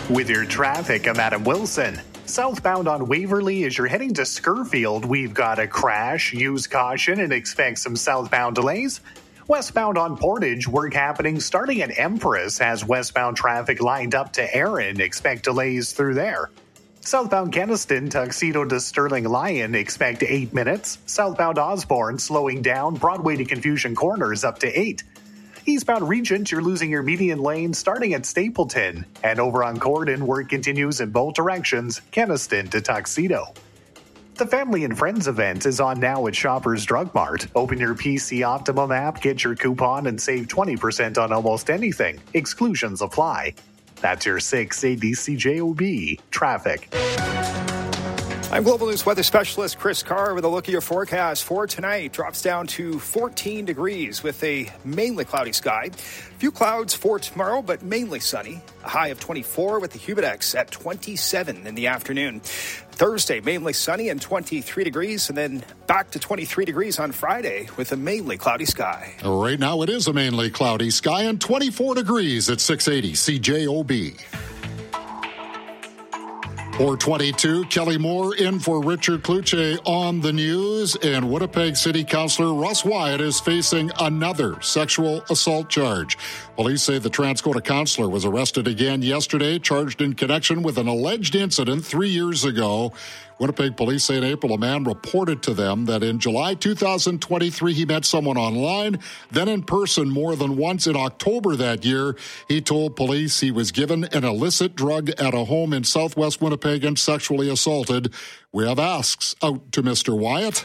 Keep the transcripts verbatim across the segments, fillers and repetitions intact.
With your traffic, I'm Adam Wilson. Southbound on Waverly, as you're heading to Scurfield, we've got a crash. Use caution and expect some southbound delays. Westbound on Portage, work happening starting at Empress as westbound traffic lined up to Erin. Expect delays through there. Southbound Keniston, Tuxedo to Sterling Lion, expect eight minutes. Southbound Osborne, slowing down. Broadway to Confusion Corners up to eight. Eastbound Regent, you're losing your median lane starting at Stapleton. And over on Corden, work continues in both directions, Keniston to Tuxedo. The Family and Friends event is on now at Shoppers Drug Mart. Open your P C Optimum app, get your coupon, and save twenty percent on almost anything. Exclusions apply. That's your six eighty C J O B traffic. I'm Global News weather specialist Chris Carr with a look at your forecast for tonight. Drops down to fourteen degrees with a mainly cloudy sky. A few clouds for tomorrow, but mainly sunny. A high of twenty-four with the Humidex at twenty-seven in the afternoon. Thursday, mainly sunny and twenty-three degrees, and then back to twenty-three degrees on Friday with a mainly cloudy sky. Right now it is a mainly cloudy sky and twenty-four degrees at six eighty C J O B. four twenty-two, Kelly Moore in for Richard Kluche on the news, and Winnipeg City Councillor Russ Wyatt is facing another sexual assault charge. Police say the Transcona councillor was arrested again yesterday, charged in connection with an alleged incident three years ago. Winnipeg police say in April a man reported to them that in July two thousand twenty-three he met someone online, then in person more than once. In October that year, he told police he was given an illicit drug at a home in southwest Winnipeg and sexually assaulted. We have asks out to Mister Wyatt.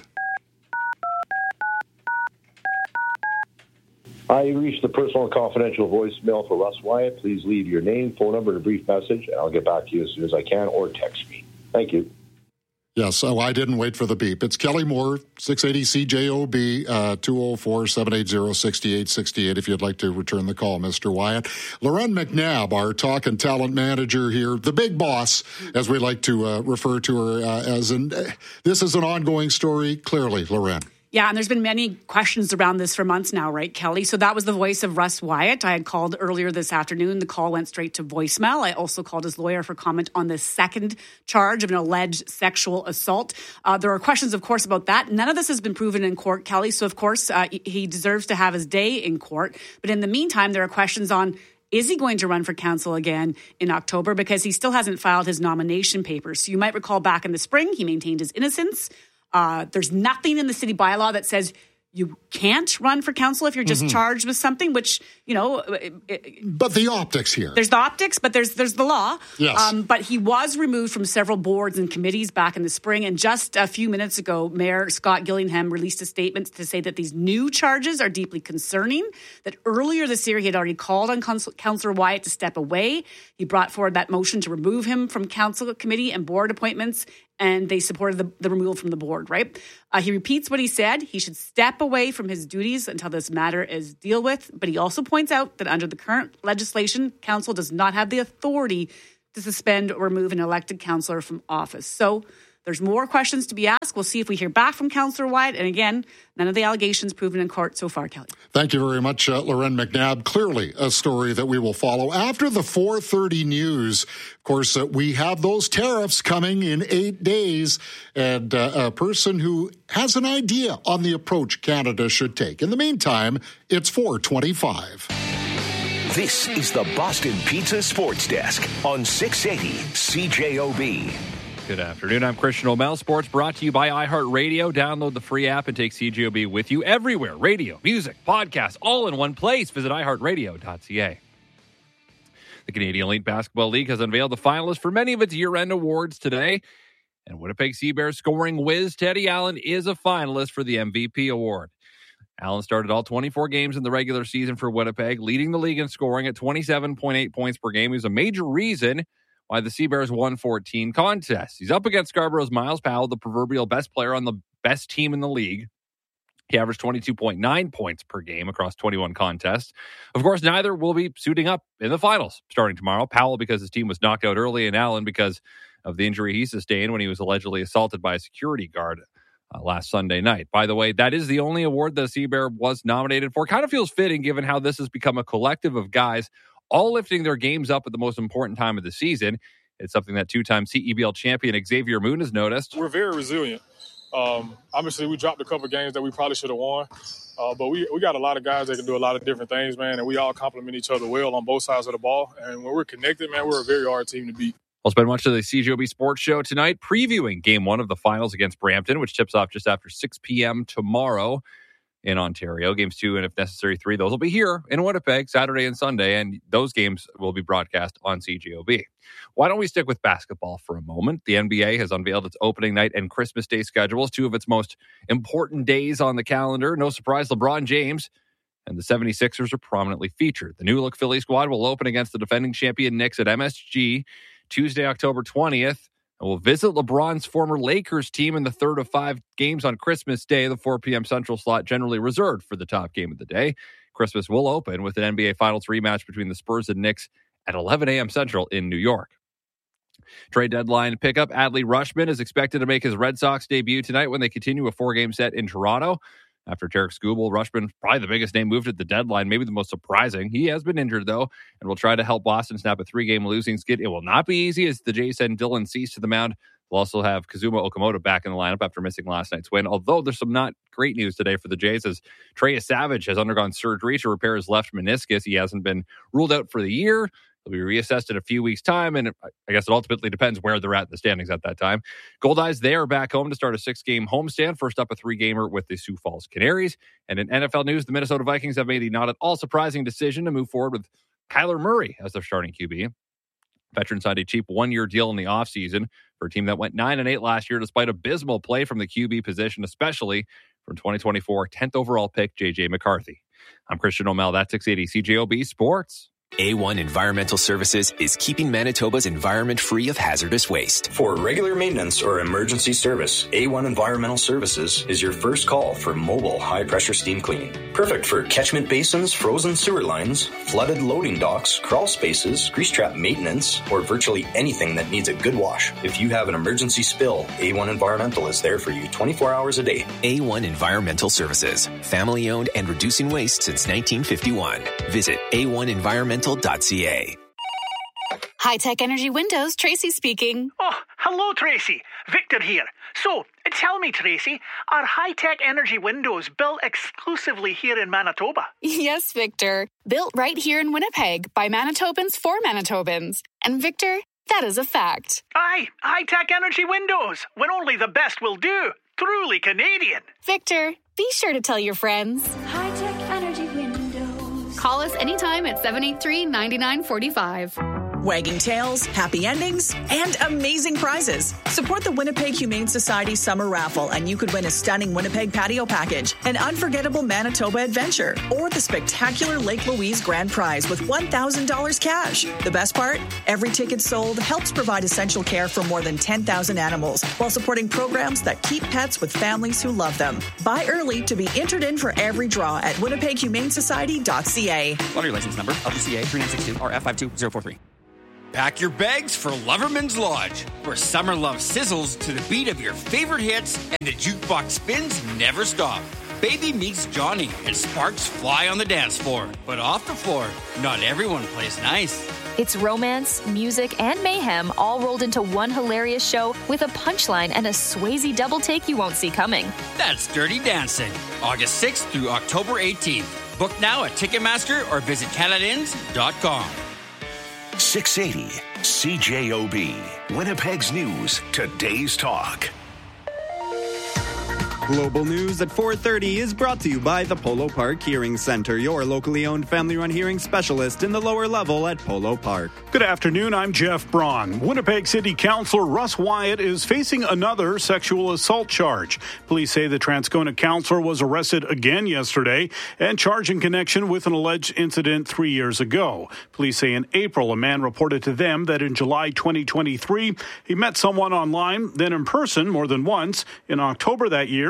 I reached the personal and confidential voicemail for Russ Wyatt. Please leave your name, phone number, and a brief message, and I'll get back to you as soon as I can, or text me. Thank you. Yes, oh, I didn't wait for the beep. It's Kelly Moore, six eighty C J O B, uh, two oh four, seven eight zero, six eight six eight if you'd like to return the call, Mister Wyatt. Lauren McNabb, our talk and talent manager here, the big boss, as we like to uh, refer to her uh, as. And uh, this is an ongoing story, clearly, Lauren. Yeah, and there's been many questions around this for months now, right, Kelly? So that was the voice of Russ Wyatt. I had called earlier this afternoon. The call went straight to voicemail. I also called his lawyer for comment on the second charge of an alleged sexual assault. Uh, there are questions, of course, about that. None of this has been proven in court, Kelly. So, of course, uh, he deserves to have his day in court. But in the meantime, there are questions on, is he going to run for council again in October? Because he still hasn't filed his nomination papers. So you might recall back in the spring, he maintained his innocence. Uh, there's nothing in the city bylaw that says you can't run for council if you're just mm-hmm. charged with something, which, you know. It, it, but the optics here. There's the optics, but there's there's the law. Yes. Um, but he was removed from several boards and committees back in the spring. And just a few minutes ago, Mayor Scott Gillingham released a statement to say that these new charges are deeply concerning, that earlier this year he had already called on Councillor Wyatt to step away. He brought forward that motion to remove him from council committee and board appointments, and they supported the, the removal from the board, right? Uh, he repeats what he said. He should step away from his duties until this matter is dealt with. But he also points out that under the current legislation, council does not have the authority to suspend or remove an elected councillor from office. So there's more questions to be asked. We'll see if we hear back from Councillor Wyatt. And again, none of the allegations proven in court so far, Kelly. Thank you very much, uh, Lauren McNabb. Clearly a story that we will follow. After the four thirty news, of course, uh, we have those tariffs coming in eight days. And uh, a person who has an idea on the approach Canada should take. In the meantime, it's four twenty-five. This is the Boston Pizza Sports Desk on six eighty C J O B. Good afternoon. I'm Christian O'Mell. Sports brought to you by iHeartRadio. Download the free app and take C J O B with you everywhere. Radio, music, podcasts, all in one place. Visit i heart radio dot c a. The Canadian Elite Basketball League has unveiled the finalists for many of its year-end awards today. And Winnipeg Seabears scoring whiz Teddy Allen is a finalist for the M V P award. Allen started all twenty-four games in the regular season for Winnipeg, leading the league in scoring at twenty-seven point eight points per game. He was a major reason why the Seabears won fourteen contests. He's up against Scarborough's Miles Powell, the proverbial best player on the best team in the league. He averaged twenty-two point nine points per game across twenty-one contests. Of course, neither will be suiting up in the finals starting tomorrow. Powell because his team was knocked out early, and Allen because of the injury he sustained when he was allegedly assaulted by a security guard uh, last Sunday night. By the way, that is the only award that a Seabear was nominated for. Kind of feels fitting given how this has become a collective of guys all lifting their games up at the most important time of the season. It's something that two-time C E B L champion Xavier Moon has noticed. We're very resilient. Um, obviously, we dropped a couple games that we probably should have won, uh, but we, we got a lot of guys that can do a lot of different things, man, and we all complement each other well on both sides of the ball. And when we're connected, man, we're a very hard team to beat. We'll spend much of the C J O B Sports Show tonight previewing Game one of the finals against Brampton, which tips off just after six p.m. tomorrow in Ontario. Games two and, if necessary, three. Those will be here in Winnipeg Saturday and Sunday, and those games will be broadcast on C J O B. Why don't we stick with basketball for a moment? The N B A has unveiled its opening night and Christmas Day schedules, two of its most important days on the calendar. No surprise, LeBron James and the seventy-sixers are prominently featured. The new-look Philly squad will open against the defending champion Knicks at M S G Tuesday, October twentieth. And will visit LeBron's former Lakers team in the third of five games on Christmas Day, the four p.m. Central slot generally reserved for the top game of the day. Christmas will open with an N B A Finals rematch between the Spurs and Knicks at eleven a.m. Central in New York. Trade deadline pickup, Adley Rutschman is expected to make his Red Sox debut tonight when they continue a four-game set in Toronto. After Tarek Skubal, Rutschman, probably the biggest name moved at the deadline, maybe the most surprising. He has been injured, though, and will try to help Boston snap a three-game losing skid. It will not be easy as the Jays send Dylan Cease to the mound. We'll also have Kazuma Okamoto back in the lineup after missing last night's win, although there's some not great news today for the Jays as Trey Savage has undergone surgery to repair his left meniscus. He hasn't been ruled out for the year. He'll be reassessed in a few weeks' time, and I guess it ultimately depends where they're at in the standings at that time. Goldeyes, they are back home to start a six-game homestand. First up, a three-gamer with the Sioux Falls Canaries. And in N F L news, the Minnesota Vikings have made a not at all surprising decision to move forward with Kyler Murray as their starting Q B. Veteran signed a cheap one-year deal in the offseason for a team that went nine and eight last year despite abysmal play from the Q B position, especially from twenty twenty-four tenth overall pick J J McCarthy. I'm Christian O'Mell. That's six eighty C J O B Sports. A one Environmental Services is keeping Manitoba's environment free of hazardous waste. For regular maintenance or emergency service, A one Environmental Services is your first call for mobile high-pressure steam cleaning. Perfect for catchment basins, frozen sewer lines, flooded loading docks, crawl spaces, grease trap maintenance, or virtually anything that needs a good wash. If you have an emergency spill, A one Environmental is there for you twenty-four hours a day. A one Environmental Services, family-owned and reducing waste since nineteen fifty-one. Visit A one environmental dot c a. High-Tech Energy Windows, Tracy speaking. Oh, hello, Tracy. Victor here. So, tell me, Tracy, are High-Tech Energy Windows built exclusively here in Manitoba? Yes, Victor. Built right here in Winnipeg by Manitobans for Manitobans. And Victor, that is a fact. Aye, High-Tech Energy Windows, when only the best will do. Truly Canadian. Victor, be sure to tell your friends. High-Tech Energy Windows. Call us anytime at seven eight three, nine nine four five. Wagging tails, happy endings, and amazing prizes. Support the Winnipeg Humane Society Summer Raffle and you could win a stunning Winnipeg patio package, an unforgettable Manitoba adventure, or the spectacular Lake Louise Grand Prize with one thousand dollars cash. The best part? Every ticket sold helps provide essential care for more than ten thousand animals while supporting programs that keep pets with families who love them. Buy early to be entered in for every draw at winnipeg humane society dot c a. Lottery license number L P C A three nine six two R F five two zero four three. Pack your bags for Loverman's Lodge, where summer love sizzles to the beat of your favorite hits and the jukebox spins never stop. Baby meets Johnny and sparks fly on the dance floor. But off the floor, not everyone plays nice. It's romance, music, and mayhem all rolled into one hilarious show with a punchline and a Swayze double take you won't see coming. That's Dirty Dancing, August sixth through October eighteenth. Book now at Ticketmaster or visit canada inns dot com. six eighty C J O B, Winnipeg's News, Today's Talk. Global News at four thirty is brought to you by the Polo Park Hearing Center, your locally owned family-run hearing specialist in the lower level at Polo Park. Good afternoon, I'm Jeff Braun. Winnipeg City Councillor Russ Wyatt is facing another sexual assault charge. Police say the Transcona councillor was arrested again yesterday and charged in connection with an alleged incident three years ago. Police say in April, a man reported to them that in July twenty twenty-three, he met someone online, then in person more than once. In October that year,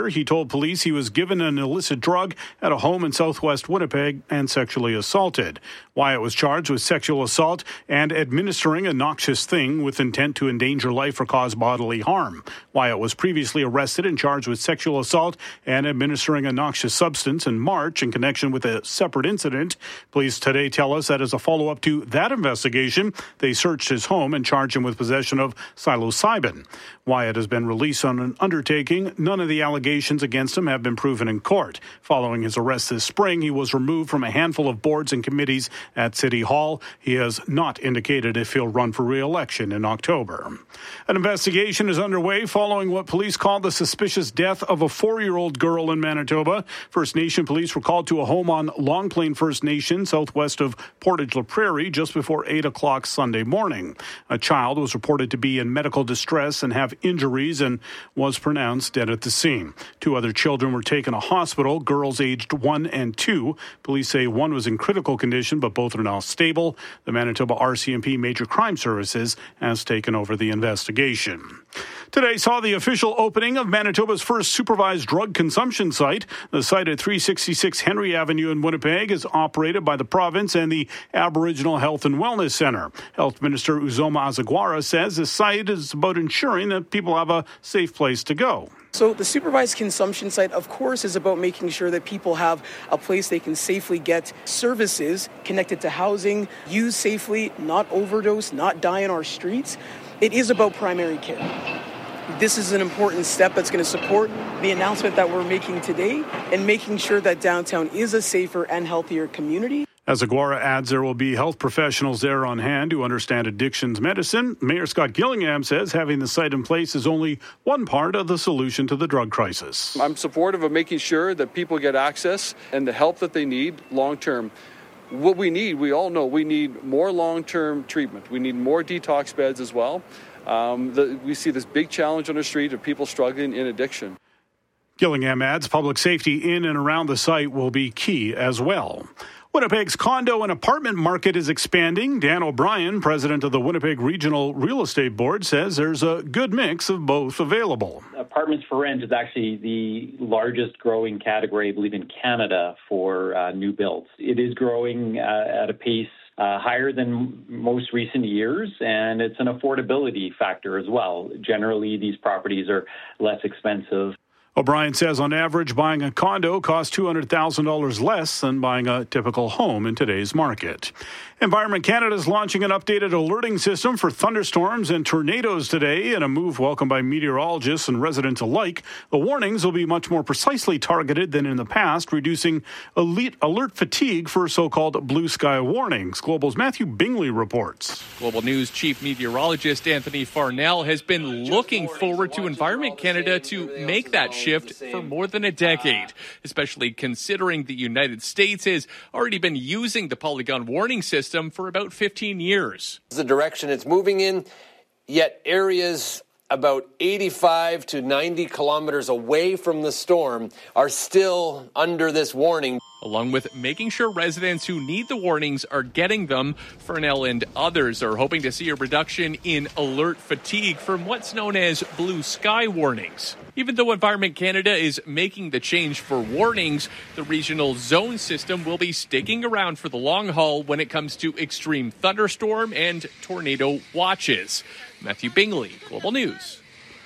Easter, he told police he was given an illicit drug at a home in southwest Winnipeg and sexually assaulted. Wyatt was charged with sexual assault and administering a noxious thing with intent to endanger life or cause bodily harm. Wyatt was previously arrested and charged with sexual assault and administering a noxious substance in March in connection with a separate incident. Police today tell us that as a follow-up to that investigation, they searched his home and charged him with possession of psilocybin. Wyatt has been released on an undertaking. None of the allegations against him have been proven in court. Following his arrest this spring, he was removed from a handful of boards and committees at City Hall. He has not indicated if he'll run for re-election in October. An investigation is underway following what police called the suspicious death of a four-year-old girl in Manitoba. First Nation police were called to a home on Long Plain First Nation, southwest of Portage La Prairie, just before eight o'clock Sunday morning. A child was reported to be in medical distress and have injuries and was pronounced dead at the scene. Two other children were taken to hospital, girls aged one and two. Police say one was in critical condition, but both are now stable. The Manitoba R C M P Major Crime Services has taken over the investigation. Today saw the official opening of Manitoba's first supervised drug consumption site. The site at three sixty-six Henry Avenue in Winnipeg is operated by the province and the Aboriginal Health and Wellness Centre. Health Minister Uzoma Azagwara says the site is about ensuring that people have a safe place to go. So the supervised consumption site, of course, is about making sure that people have a place they can safely get services connected to housing, use safely, not overdose, not die in our streets. It is about primary care. This is an important step that's going to support the announcement that we're making today and making sure that downtown is a safer and healthier community. As Aguara adds, there will be health professionals there on hand who understand addictions medicine. Mayor Scott Gillingham says having the site in place is only one part of the solution to the drug crisis. I'm supportive of making sure that people get access and the help that they need long term. What we need, we all know, we need more long-term treatment. We need more detox beds as well. Um, the, we see this big challenge on the street of people struggling in addiction. Gillingham adds public safety in and around the site will be key as well. Winnipeg's condo and apartment market is expanding. Dan O'Brien, president of the Winnipeg Regional Real Estate Board, says there's a good mix of both available. Apartments for rent is actually the largest growing category, I believe, in Canada for uh, new builds. It is growing uh, at a pace Uh, higher than most recent years, and it's an affordability factor as well. Generally, these properties are less expensive. O'Brien says on average, buying a condo costs two hundred thousand dollars less than buying a typical home in today's market. Environment Canada is launching an updated alerting system for thunderstorms and tornadoes today in a move welcomed by meteorologists and residents alike. The warnings will be much more precisely targeted than in the past, reducing elite alert fatigue for so-called blue sky warnings. Global's Matthew Bingley reports. Global News chief meteorologist Anthony Farnell has been looking forward to Environment Canada to make that shift for more than a decade, especially considering the United States has already been using the Polygon warning system for about fifteen years. The direction it's moving in, yet areas about eighty-five to ninety kilometers away from the storm are still under this warning. Along with making sure residents who need the warnings are getting them, Farnell and others are hoping to see a reduction in alert fatigue from what's known as blue sky warnings. Even though Environment Canada is making the change for warnings, the regional zone system will be sticking around for the long haul when it comes to extreme thunderstorm and tornado watches. Matthew Bingley, Global News.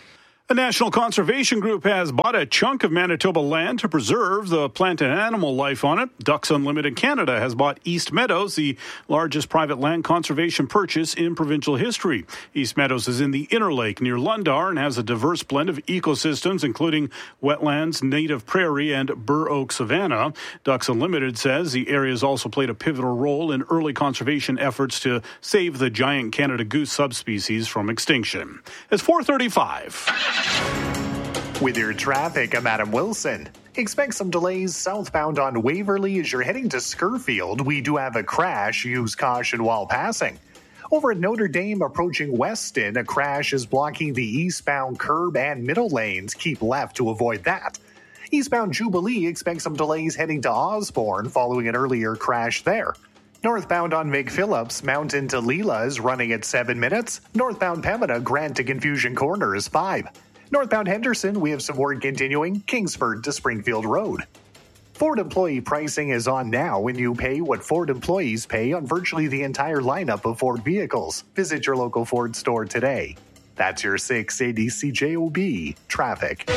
A national conservation group has bought a chunk of Manitoba land to preserve the plant and animal life on it. Ducks Unlimited Canada has bought East Meadows, the largest private land conservation purchase in provincial history. East Meadows is in the Inner Lake near Lundar and has a diverse blend of ecosystems, including wetlands, native prairie, and bur oak savanna. Ducks Unlimited says the area has also played a pivotal role in early conservation efforts to save the giant Canada goose subspecies from extinction. It's four thirty-five. With your traffic, I'm Adam Wilson. Expect some delays southbound on Waverly as you're heading to Scurfield. We do have a crash. Use caution while passing. Over at Notre Dame approaching Weston, a crash is blocking the eastbound curb and middle lanes. Keep left to avoid that. Eastbound Jubilee expect some delays heading to Osborne following an earlier crash there. Northbound on McPhillips, Mountain to Leela is running at seven minutes. Northbound Pembina, Grant to Confusion Corner is five. Northbound Henderson, we have some work continuing, Kingsford to Springfield Road. Ford employee pricing is on now when you pay what Ford employees pay on virtually the entire lineup of Ford vehicles. Visit your local Ford store today. That's your six eighty C J O B traffic.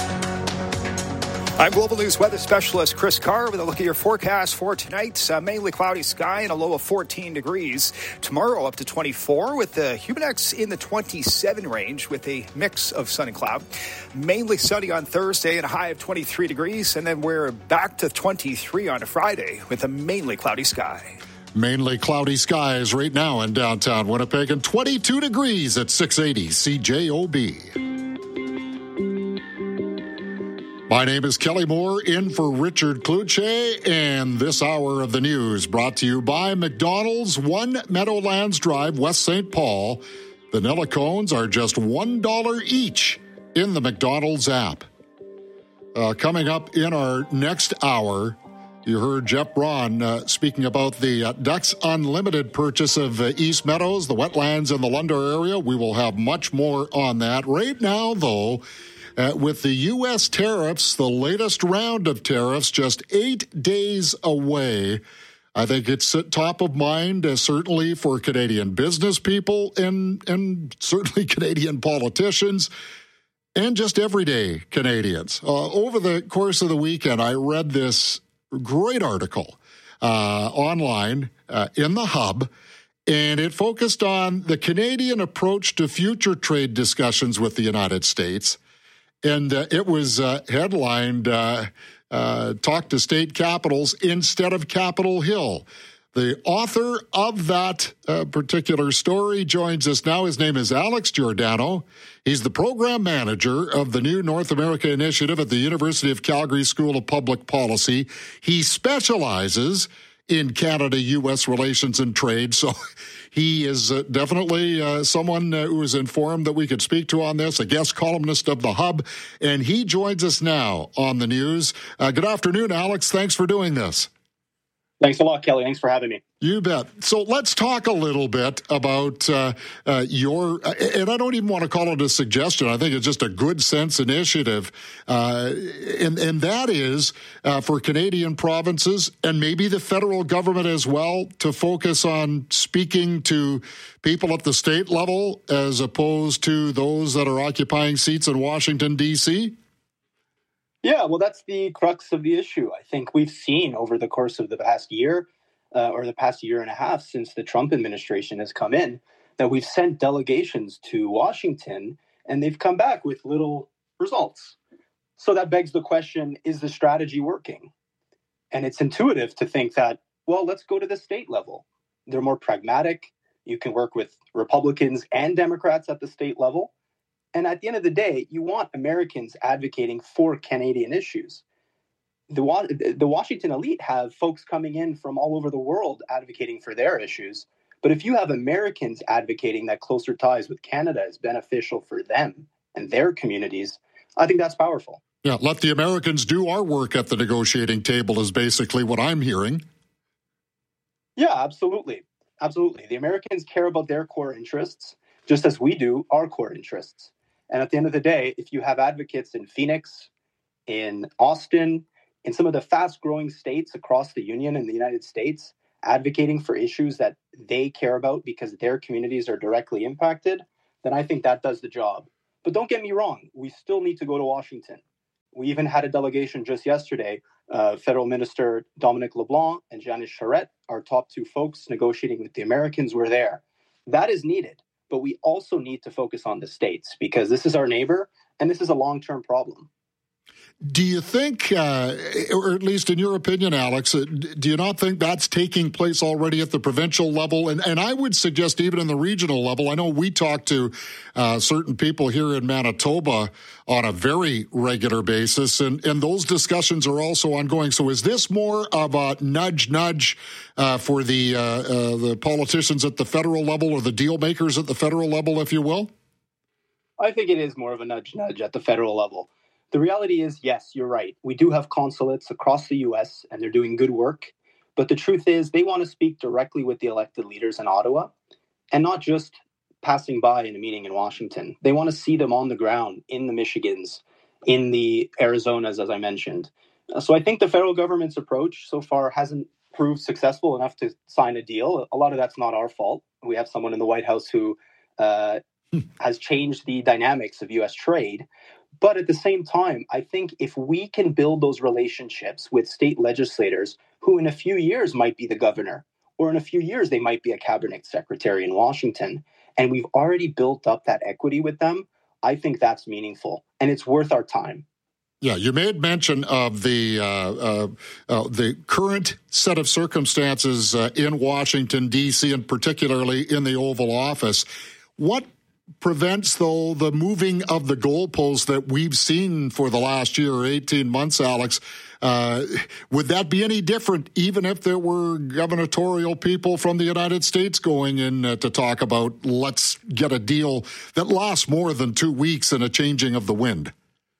I'm Global News weather specialist Chris Carr with a look at your forecast for tonight. Uh, mainly cloudy sky and a low of fourteen degrees. Tomorrow up to twenty-four with the Humidex in the twenty-seven range with a mix of sun and cloud. Mainly sunny on Thursday and a high of twenty-three degrees. And then we're back to twenty-three on Friday with a mainly cloudy sky. Mainly cloudy skies right now in downtown Winnipeg and twenty-two degrees at six eighty C J O B. My name is Kelly Moore, in for Richard Kluche, and this hour of the news brought to you by McDonald's, One Meadowlands Drive, West Saint Paul. Vanilla cones are just one dollar each in the McDonald's app. Uh, coming up in our next hour, you heard Jeff Braun uh, speaking about the uh, Ducks Unlimited purchase of uh, East Meadows, the wetlands in the Lundar area. We will have much more on that. Right now, though, Uh, with the U S tariffs, the latest round of tariffs just eight days away, I think it's top of mind, uh, certainly for Canadian business people and, and certainly Canadian politicians and just everyday Canadians. Uh, over the course of the weekend, I read this great article uh, online uh, in the Hub, and it focused on the Canadian approach to future trade discussions with the United States. And uh, it was uh, headlined, uh, uh, Talk to State Capitals instead of Capitol Hill. The author of that uh, particular story joins us now. His name is Alex Giordano. He's the program manager of the new North America Initiative at the University of Calgary School of Public Policy. He specializes in Canada-U S relations and trade, so he is uh, definitely uh, someone uh, who is informed that we could speak to on this, a guest columnist of The Hub, and he joins us now on the news. Uh, good afternoon, Alex. Thanks for doing this. Thanks a lot, Kelly. Thanks for having me. You bet. So let's talk a little bit about uh, uh, your, uh, and I don't even want to call it a suggestion. I think it's just a good sense initiative. Uh, and, and that is uh, for Canadian provinces and maybe the federal government as well to focus on speaking to people at the state level as opposed to those that are occupying seats in Washington, D C? Yeah, well, that's the crux of the issue. I think we've seen over the course of the past year uh, or the past year and a half since the Trump administration has come in that we've sent delegations to Washington and they've come back with little results. So that begs the question, is the strategy working? And it's intuitive to think that, well, let's go to the state level. They're more pragmatic. You can work with Republicans and Democrats at the state level. And at the end of the day, you want Americans advocating for Canadian issues. The, the Washington elite have folks coming in from all over the world advocating for their issues. But if you have Americans advocating that closer ties with Canada is beneficial for them and their communities, I think that's powerful. Yeah, let the Americans do our work at the negotiating table is basically what I'm hearing. Yeah, absolutely. Absolutely. The Americans care about their core interests, just as we do our core interests. And at the end of the day, if you have advocates in Phoenix, in Austin, in some of the fast-growing states across the Union in the United States, advocating for issues that they care about because their communities are directly impacted, then I think that does the job. But don't get me wrong, we still need to go to Washington. We even had a delegation just yesterday. Uh, Federal Minister Dominic LeBlanc and Janice Charette, our top two folks negotiating with the Americans, were there. That is needed. But we also need to focus on the states because this is our neighbor and this is a long-term problem. Do you think, uh, or at least in your opinion, Alex, do you not think that's taking place already at the provincial level? And, and I would suggest even in the regional level. I know we talk to uh, certain people here in Manitoba on a very regular basis, and, and those discussions are also ongoing. So is this more of a nudge, nudge uh, for the, uh, uh, the politicians at the federal level or the deal makers at the federal level, if you will? I think it is more of a nudge, nudge at the federal level. The reality is, yes, you're right. We do have consulates across the U S and they're doing good work. But the truth is they want to speak directly with the elected leaders in Ottawa and not just passing by in a meeting in Washington. They want to see them on the ground in the Michigans, in the Arizonas, as I mentioned. Uh, so I think the federal government's approach so far hasn't proved successful enough to sign a deal. A lot of that's not our fault. We have someone in the White House who uh, has changed the dynamics of U S trade. But at the same time, I think if we can build those relationships with state legislators who in a few years might be the governor, or in a few years they might be a cabinet secretary in Washington, and we've already built up that equity with them, I think that's meaningful, and it's worth our time. Yeah, you made mention of the uh, uh, uh, the current set of circumstances uh, in Washington, D C, and particularly in the Oval Office. What prevents, though, the moving of the goalposts that we've seen for the last year or eighteen months, Alex? Uh, would that be any different even if there were gubernatorial people from the United States going in uh, to talk about let's get a deal that lasts more than two weeks and a changing of the wind?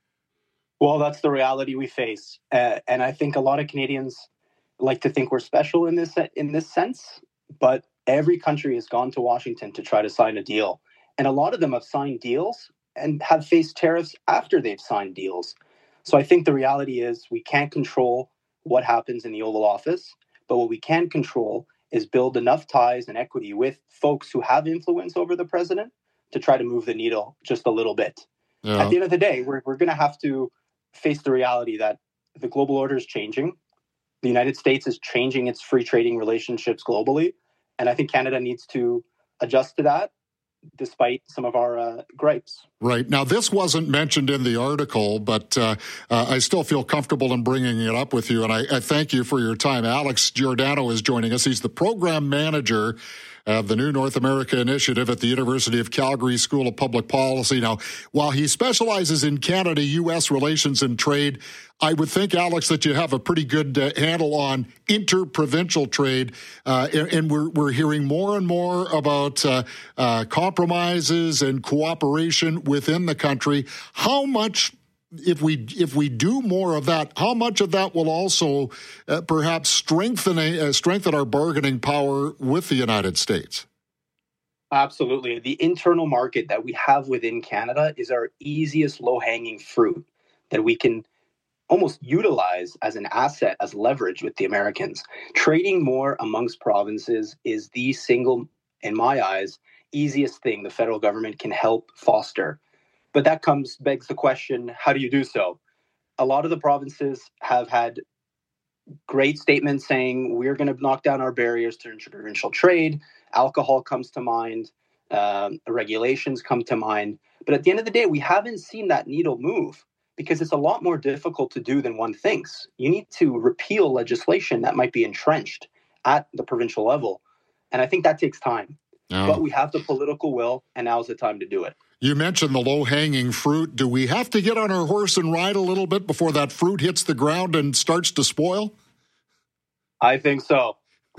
Well, that's the reality we face. Uh, and I think a lot of Canadians like to think we're special in this in this sense. But every country has gone to Washington to try to sign a deal. And a lot of them have signed deals and have faced tariffs after they've signed deals. So I think the reality is we can't control what happens in the Oval Office. But what we can control is build enough ties and equity with folks who have influence over the president to try to move the needle just a little bit. Yeah. At the end of the day, we're we're going to have to face the reality that the global order is changing. The United States is changing its free trading relationships globally. And I think Canada needs to adjust to that, despite some of our uh, gripes. Right. Now, this wasn't mentioned in the article, but uh, uh, I still feel comfortable in bringing it up with you, and I, I thank you for your time. Alex Giordano is joining us. He's the program manager of the new North America Initiative at the University of Calgary School of Public Policy. Now, while he specializes in Canada U S relations and trade, I would think, Alex, that you have a pretty good uh, handle on interprovincial trade, uh, and, and we're we're hearing more and more about uh, uh, compromises and cooperation within the country. How much, if we if we do more of that, how much of that will also uh, perhaps strengthen a, uh, strengthen our bargaining power with the United States? Absolutely. The internal market that we have within Canada is our easiest low-hanging fruit that we can almost utilize as an asset, as leverage with the Americans. Trading more amongst provinces is the single, in my eyes, easiest thing the federal government can help foster. But that comes, begs the question, how do you do so? A lot of the provinces have had great statements saying we're going to knock down our barriers to interprovincial trade. Alcohol comes to mind. Um, regulations come to mind. But at the end of the day, we haven't seen that needle move because it's a lot more difficult to do than one thinks. You need to repeal legislation that might be entrenched at the provincial level. And I think that takes time. Oh. But we have the political will, and now's the time to do it. You mentioned the low-hanging fruit. Do we have to get on our horse and ride a little bit before that fruit hits the ground and starts to spoil? I think so.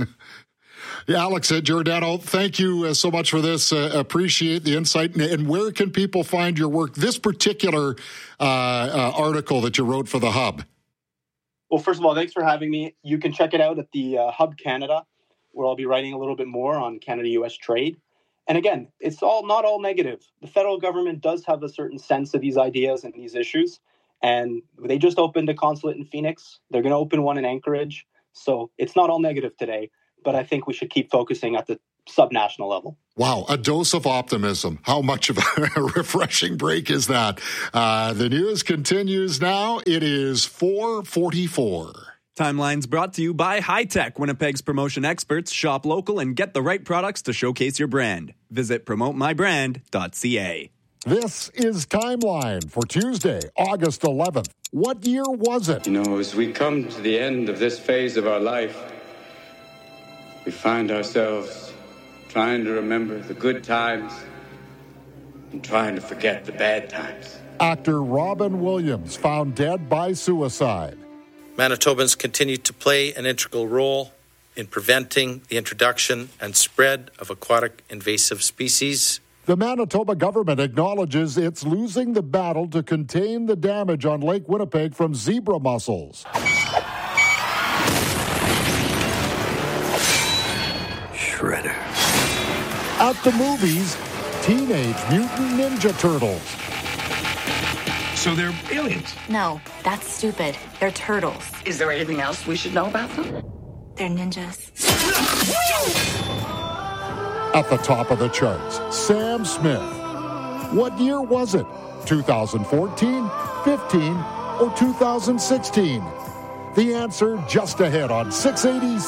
Yeah, Alex Giordano, thank you uh, so much for this. Uh, appreciate the insight. And, and where can people find your work? This particular uh, uh, article that you wrote for the Hub. Well, first of all, thanks for having me. You can check it out at the uh, Hub Canada, where I'll be writing a little bit more on Canada-U S trade. And again, it's all not all negative. The federal government does have a certain sense of these ideas and these issues. And they just opened a consulate in Phoenix. They're going to open one in Anchorage. So it's not all negative today. But I think we should keep focusing at the subnational level. Wow, a dose of optimism. How much of a refreshing break is that? Uh, the news continues now. It is four forty-four. Timeline's brought to you by High Tech, Winnipeg's promotion experts. Shop local and get the right products to showcase your brand. Visit promote my brand dot c a. This is Timeline for Tuesday, August eleventh. What year was it? You know, as we come to the end of this phase of our life, we find ourselves trying to remember the good times and trying to forget the bad times. Actor Robin Williams found dead by suicide. Manitobans continue to play an integral role in preventing the introduction and spread of aquatic invasive species. The Manitoba government acknowledges it's losing the battle to contain the damage on Lake Winnipeg from zebra mussels. Shredder. At the movies, Teenage Mutant Ninja Turtles. So they're aliens? No, that's stupid. They're turtles. Is there anything else we should know about them? They're ninjas. At the top of the charts, Sam Smith. What year was it? two thousand fourteen, fifteen, or two thousand sixteen? The answer just ahead on six eighty